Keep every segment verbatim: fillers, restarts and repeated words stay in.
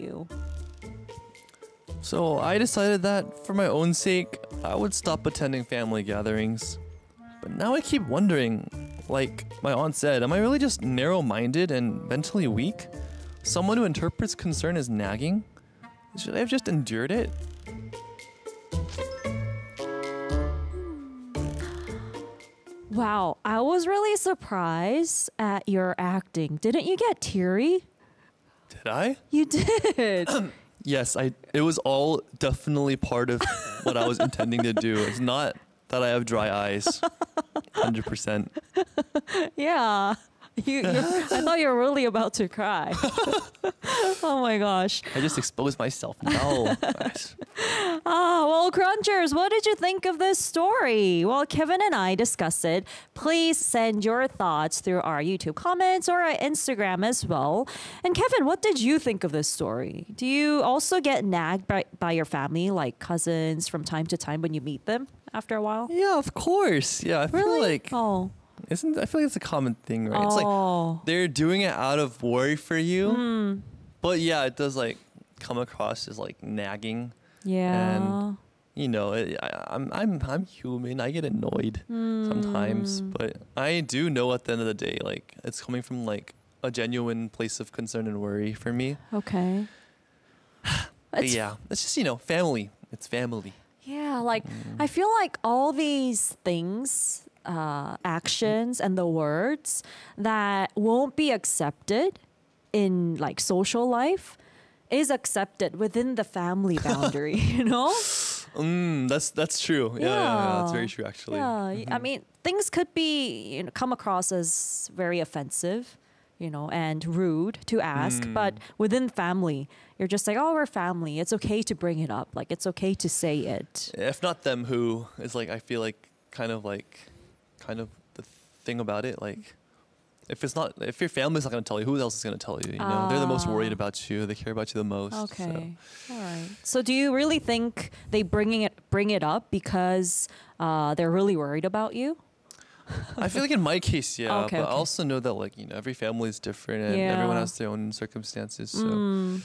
you? So I decided that for my own sake, I would stop attending family gatherings. But now I keep wondering, like my aunt said, am I really just narrow-minded and mentally weak? Someone who interprets concern as nagging? Should I have just endured it? Wow, I was really surprised at your acting. Didn't you get teary? Did I? You did. Yes, I. It was all definitely part of what I was intending to do. It's not that I have dry eyes. one hundred percent. Yeah. You, you, I thought you were really about to cry. Oh my gosh. I just exposed myself. No. Ah, well, Crunchers, what did you think of this story? Well, Kevin and I discussed it. Please send your thoughts through our YouTube comments or our Instagram as well. And Kevin, what did you think of this story? Do you also get nagged by, by your family, like cousins, from time to time when you meet them after a while? Yeah, of course. Yeah, I feel Really? like Oh. isn't I feel like it's a common thing, right? It's Oh. like they're doing it out of worry for you. Mm. But yeah, it does like come across as like nagging. Yeah. And you know, it, I, I'm I'm I'm human. I get annoyed sometimes, Mm. but I do know at the end of the day, like it's coming from like a genuine place of concern and worry for me. Okay. But It's- yeah, it's just you know, family. It's family. Yeah, like Mm. I feel like all these things, uh, actions and the words that won't be accepted in like social life is accepted within the family boundary, you know? Mm, that's that's true. Yeah, yeah, yeah, that's very true actually. Yeah, y- I Mhm. mean, things could be, you know, come across as very offensive, you know, and rude to ask, Mm. but within family, you're just like, oh, we're family. It's okay to bring it up. Like, it's okay to say it. If not them, who is like I feel like kind of like kind of the thing about it, like if it's not if your family's not gonna tell you, who else is gonna tell you? You know, they're the most worried Ah. about you. They care about you the most. so. Okay, all right. So, do you really think they bringing it bring it up because uh, they're really worried about you? I feel like in my case, yeah, Okay, but okay. I also know that like you know every family is different and everyone Yeah. has their own circumstances. So, Mm.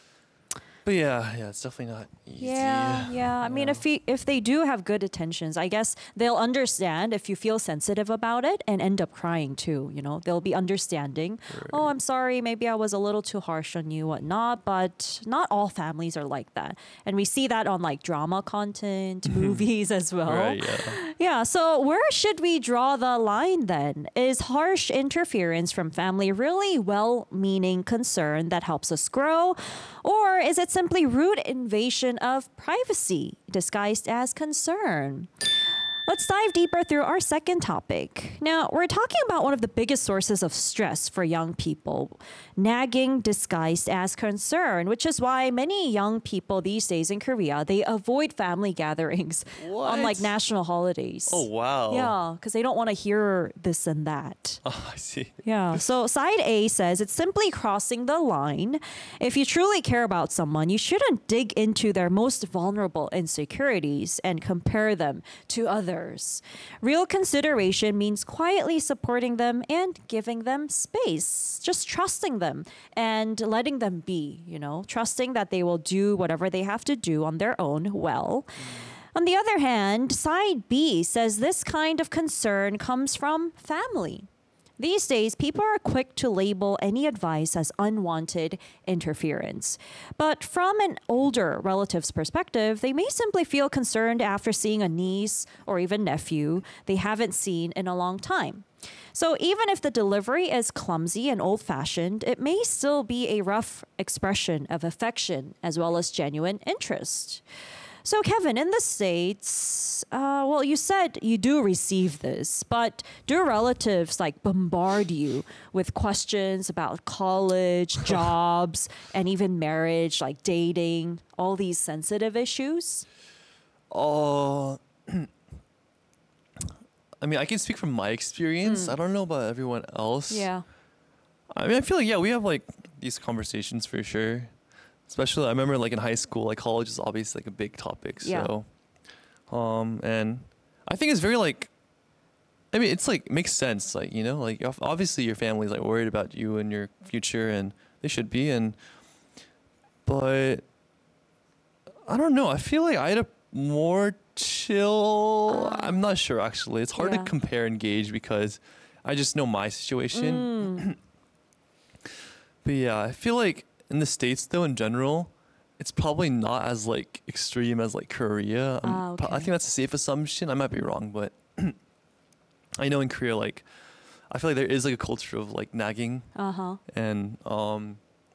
but yeah, yeah, it's definitely not easy. Yeah, yeah. I mean, Yeah. if he, if they do have good intentions, I guess they'll understand if you feel sensitive about it and end up crying too. You know, they'll be understanding. Oh, I'm sorry. Maybe I was a little too harsh on you, whatnot. But not all families are like that, and we see that on like drama content, movies as well. Right, yeah. Yeah, so where should we draw the line then? Is harsh interference from family really well meaning concern that helps us grow? Or is it simply rude invasion of privacy disguised as concern? Let's dive deeper through our second topic. Now, we're talking about one of the biggest sources of stress for young people, nagging disguised as concern, which is why many young people these days in Korea, they avoid family gatherings on like What? national holidays. Oh wow. Yeah, because they don't want to hear this and that. Oh, I see. Yeah. So side A says it's simply crossing the line. If you truly care about someone, you shouldn't dig into their most vulnerable insecurities and compare them to others. Real consideration means quietly supporting them and giving them space, just trusting them and letting them be, you know, trusting that they will do whatever they have to do on their own well. On the other hand, side B says this kind of concern comes from family. These days, people are quick to label any advice as unwanted interference. But from an older relative's perspective, they may simply feel concerned after seeing a niece or even nephew they haven't seen in a long time. So even if the delivery is clumsy and old fashioned, it may still be a rough expression of affection as well as genuine interest. So, Kevin, in the States, uh, well, you said you do receive this, but do relatives like bombard you with questions about college, jobs, and even marriage, like dating, all these sensitive issues? Oh, I mean, I can speak from my experience. I don't know about everyone else. Hmm. Yeah. I mean, I feel like yeah, we have like these conversations for sure. Especially, I remember like in high school, like college is obviously like a big topic. Yeah. So, um, and I think it's very like, I mean, it's like makes sense. Like you know, like ob- obviously your family's like worried about you and your future, and they should be. And but but I don't know. I feel like I had a more chill. Ah. I'm not sure actually. It's hard Yeah. to compare and gauge because I just know my situation. Mm. But yeah, I feel like in the States though in general, it's probably not as like extreme as like Korea. Um, Ah, pro- I okay. think that's a safe assumption. I might be wrong, but I know in Korea like I feel like there is like a culture of like nagging Uh huh. and um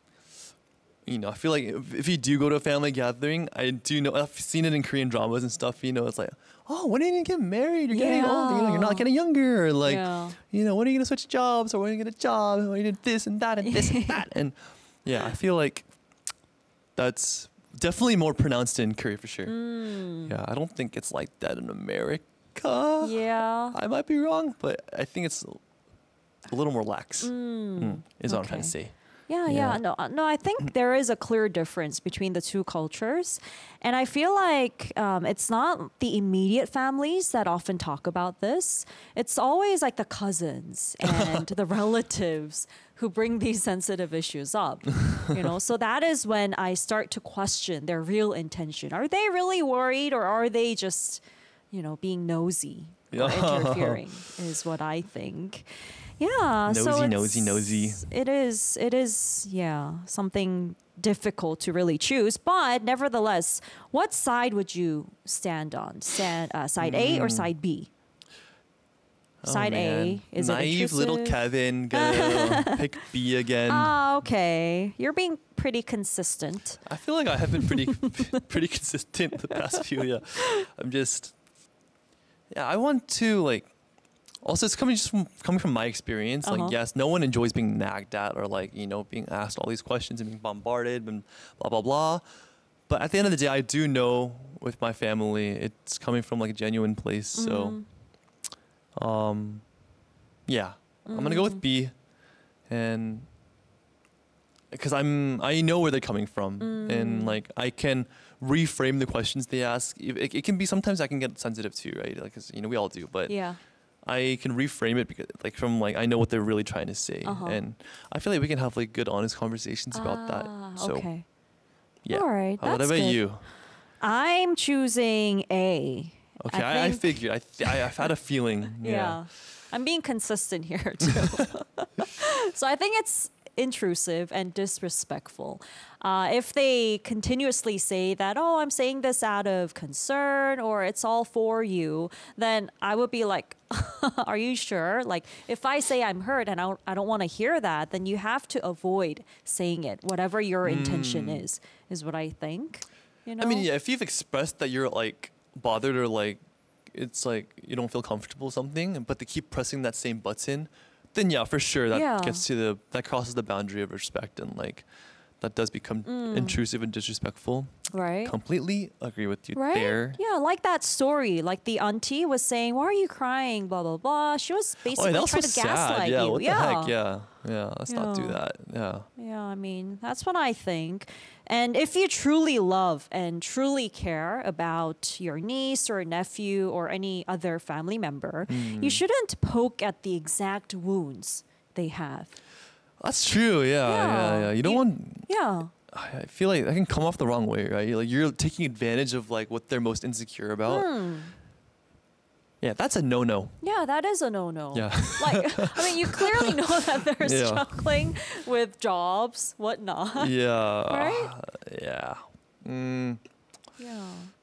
you know, I feel like if, if you do go to a family gathering, I do know I've seen it in Korean dramas and stuff. You know, it's like, oh, when are you gonna get married? You're getting older. You know, you're not getting younger. Or like, yeah. you know, when are you gonna switch jobs or when are you gonna get a job? When are you gonna do this and that and this and that? And yeah, I feel like that's definitely more pronounced in Korea for sure. Mm. Yeah, I don't think it's like that in America. Yeah. I might be wrong, but I think it's a little more lax. Mm. Mm, is what I'm trying to Okay. say. Yeah, Yeah. yeah, no, uh, no. I think there is a clear difference between the two cultures, and I feel like um, it's not the immediate families that often talk about this. It's always like the cousins and the relatives who bring these sensitive issues up. You know, so that is when I start to question their real intention. Are they really worried, or are they just, you know, being nosy or Yeah. interfering? Is what I think. Yeah, so Nosy, it's, nosy, nosy. It is, it is, yeah, something difficult to really choose. But nevertheless, what side would you stand on? Stand, uh, side A or Mm. side B? Oh, Side A, man. is it naive little intrusive? Kevin gonna pick B again. Ah, okay. You're being pretty consistent. I feel like I have been pretty pretty consistent the past few. Yeah, I'm just yeah. I want to like. Also, it's coming just from coming from my experience. Uh-huh. Like, yes, no one enjoys being nagged at or like you know being asked all these questions and being bombarded and blah blah blah. But at the end of the day, I do know with my family, it's coming from like a genuine place. So, Mm. um, yeah, I'm gonna go with B, and because I'm I know where they're coming from, and Mm. like I can reframe the questions they ask. It, it, it can be sometimes I can get sensitive too, right? Like, 'cause, you know, we all do, but Yeah. I can reframe it because like from like I know what they're really trying to say, Uh-huh. and I feel like we can have like good, honest conversations about that. Ah, So okay. yeah. All right. Uh, what that's about good. you? I'm choosing A. Okay, I, I, think- figured. I, th- I I've had a feeling. Yeah. Yeah. I'm being consistent here too. So I think it's intrusive and disrespectful. Uh, if they continuously say that, oh, I'm saying this out of concern or it's all for you, then I would be like, are you sure? Like, if I say I'm hurt and I don't, I don't want to hear that, then you have to avoid saying it, whatever your intention is, is what I think. You know? I mean, yeah. If you've expressed that you're like bothered or like it's like you don't feel comfortable with something, but they keep pressing that same button, then yeah, for sure that Yeah. gets to the that crosses the boundary of respect and like that does become Mm. intrusive and disrespectful. Right? Completely agree with you Right? there. Yeah, like that story. Like the auntie was saying, "Why are you crying?" Blah blah blah. She was Oh, basically that was so trying to sad. gaslight Yeah, you. what yeah. the heck? Yeah, yeah. Let's not do Yeah. that. Yeah. Yeah, I mean, that's what I think. And if you truly love and truly care about your niece or nephew or any other family member, Hmm. you shouldn't poke at the exact wounds they have. That's true. Yeah, yeah, Yeah. yeah. You don't You- want. Yeah. I feel like that can come off the wrong way, right? Like you're taking advantage of like what they're most insecure about. Hmm. Yeah, that's a no-no. Yeah, that is a no-no. Yeah. Like, I mean, you clearly know that they're Yeah. struggling with jobs, whatnot. yeah. Right? Yeah. Mm. Yeah.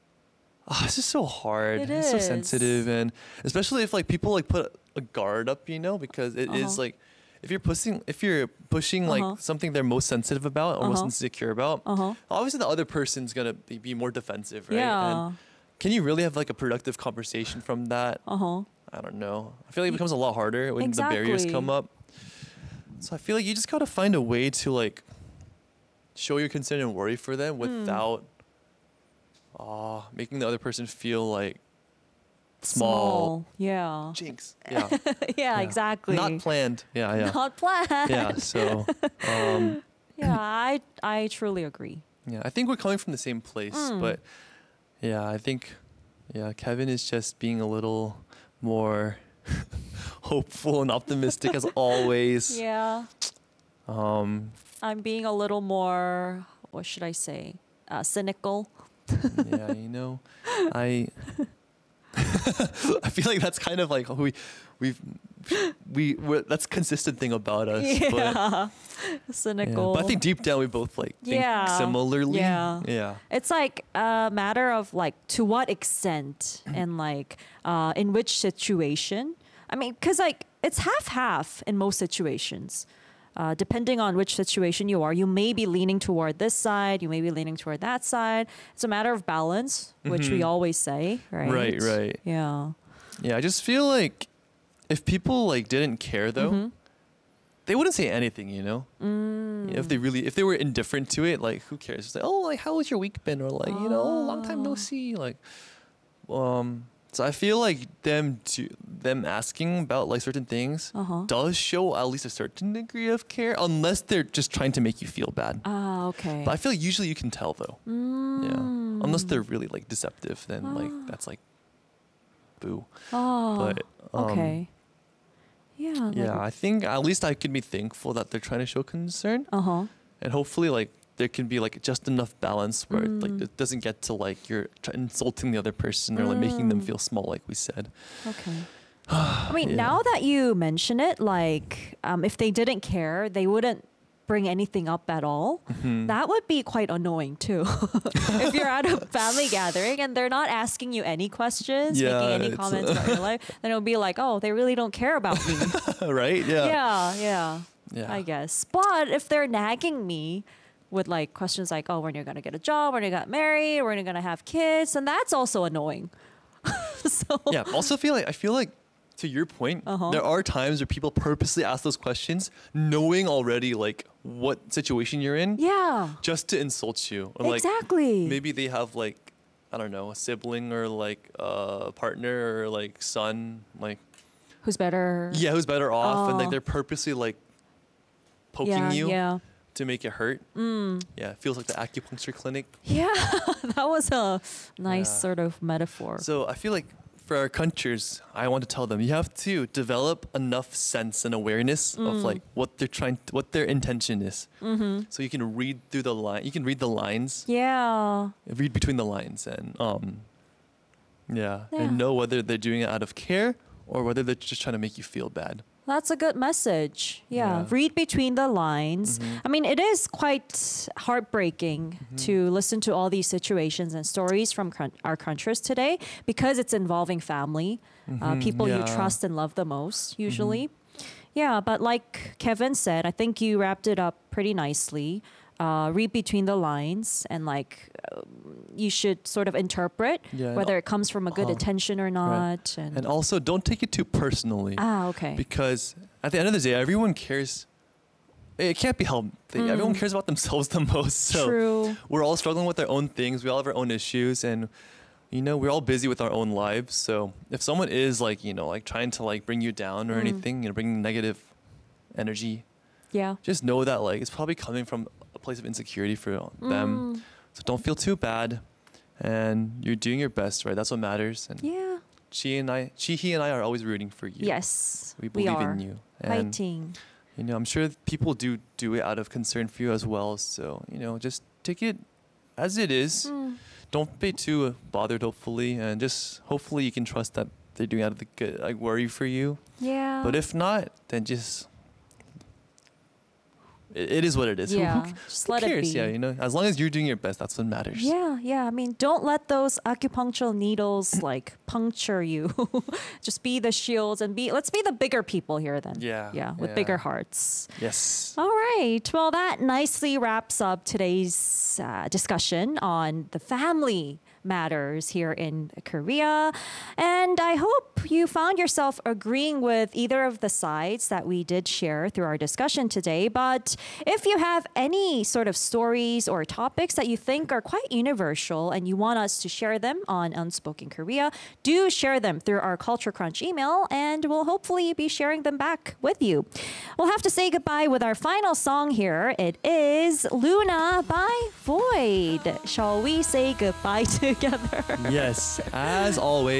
Ah, it's just so hard. It it's so is. sensitive, and especially if like people like put a guard up, you know, because it is Uh-huh. like if you're pushing if you're pushing like Uh-huh. something they're most sensitive about or most Uh-huh. insecure about, Uh-huh. obviously the other person's gonna be, be more defensive, right? Yeah. And can you really have like a productive conversation from that? Uh-huh. I don't know. I feel like it becomes a lot harder when the barriers Exactly. come up. So I feel like you just gotta find a way to like show your concern and worry for them Hmm. without uh, making the other person feel like small. Yeah. Jinx. Yeah. yeah, Yeah. exactly. Not planned. Yeah, yeah. Not planned. yeah. So um, Yeah, I I truly agree. yeah, I think we're coming from the same place, Mm. but yeah, I think yeah, Kevin is just being a little more hopeful and optimistic as always. Yeah. Um, I'm being a little more what should I say? Uh, cynical. Yeah, you know, I I feel like that's kind of like who we we've we we're, that's a consistent thing about us. Yeah, But, yeah, cynical. but I think deep down we both like think Yeah. similarly. Yeah. Yeah. It's like a matter of like to what extent and like uh, in which situation. I mean, because like it's half half in most situations. Uh, depending on which situation you are, you may be leaning toward this side, you may be leaning toward that side. It's a matter of balance, which we Mhm. always say, right? Right, right. Yeah. Yeah, I just feel like if people like didn't care though, Mhm. they wouldn't say anything, you know? Mm. You know, if they really if they were indifferent to it, like who cares? It's like, oh, like how was your week been? Or like, you know, oh, long time no Oh. see. Like um so I feel like them to them asking about like certain things Uh-huh. does show at least a certain degree of care, unless they're just trying to make you feel bad. Ah, okay. But I feel like usually you can tell though. Yeah. Unless they're really like deceptive, then like Ah. that's like boo. Oh, But um, okay. Yeah. yeah, I think at least I can be thankful that they're trying to show concern, Uh huh. and hopefully like there can be like just enough balance where it, like Mm. it doesn't get to like you're try- insulting the other person or like making them Mm. feel small, like we said. Okay. I mean, Yeah. now that you mention it, like um, if they didn't care, they wouldn't bring anything up at all. Mhm. That would be quite annoying too. If you're at a family gathering and they're not asking you any questions, Yeah, making any it's- comments about your life, then it'll be like, oh, they really don't care about me. Right? Yeah. yeah, yeah, Yeah. I guess. But if they're nagging me with like questions like, oh, when you're gonna get a job, when you got married, when you're gonna have kids, and that's also annoying. So Yeah. Also feel like I feel like to your point, Uh-huh. there are times where people purposely ask those questions, knowing already like what situation you're in, yeah, just to insult you. Or like exactly. maybe they have like I don't know, a sibling or like a partner or like son, like Who's better? yeah, who's better off, and like Oh. they're purposely like poking yeah, you Yeah. to make it hurt. Mm. Yeah, it feels like the acupuncture clinic. Yeah, that was a nice Yeah. sort of metaphor. So I feel like for our countries, I want to tell them you have to develop enough sense and awareness of Mm. like what they're trying, to, what their intention is, Mm-hmm. so you can read through the line. You can read the lines, Yeah. read between the lines, and um, yeah, Yeah. and know whether they're doing it out of care or whether they're just trying to make you feel bad. That's a good message. Yeah. Yeah. Read between the lines. Mhm. I mean, it is quite heartbreaking Mm-hmm. to listen to all these situations and stories from cr- our countries today because it's involving family, uh, Mhm, people you yeah. trust and love the most, usually. Yeah, but like Kevin said, I think you wrapped it up pretty nicely. Uh, read between the lines and like uh, you should sort of interpret Yeah, and whether it comes from a good uh-huh. intention or not. And, And also, don't take it too personally, ah, okay. because at the end of the day, everyone cares. It can't be helped. They- Mm. Everyone cares about themselves the most. So True. we're all struggling with our own things. We all have our own issues, and you know we're all busy with our own lives. So if someone is like you know like trying to like bring you down or Mm. anything, you know, bringing negative energy, Yeah. just know that like it's probably coming from a place of insecurity for them. Mm. So don't feel too bad, and you're doing your best, right? That's what matters. And Yeah. she and I, she, he, and I are always rooting for you. Yes. we believe are. in you. And Fighting. you know, I'm sure people do do it out of concern for you as well. So you know, just take it as it is. Mm. Don't be too bothered. Hopefully, and just hopefully you can trust that they're doing out of the good. Like worry for you. Yeah. But if not, then just it, it is what it is. Who- yeah, who, just who let cares? it be. Yeah, you know, as long as you're doing your best, that's what matters. Yeah, yeah. I mean, don't let those acupuncture needles like puncture you. Just be the shields and be. Let's be the bigger people here then. Yeah, Yeah, with yeah. bigger hearts. Yes. All right. Well, that nicely wraps up today's uh, discussion on the family matters here in Korea. And I hope you found yourself agreeing with either of the sides that we did share through our discussion today. But if you have any sort of stories or topics that you think are quite universal and you want us to share them on Unspoken Korea, do share them through our Culture Crunch email and we'll hopefully be sharing them back with you. We'll have to say goodbye with our final song here. It is Luna by Void. Shall we say goodbye together? Yes. As always.